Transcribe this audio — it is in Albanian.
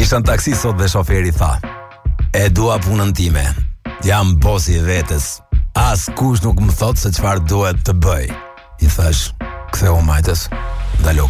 Isha në taksi sot dhe shoferi tha: "E dua punën time. Jam bosi i vetes. As kush nuk më thot se çfarë duhet të bëj." I thash: "Ktheu majtës." Ndalo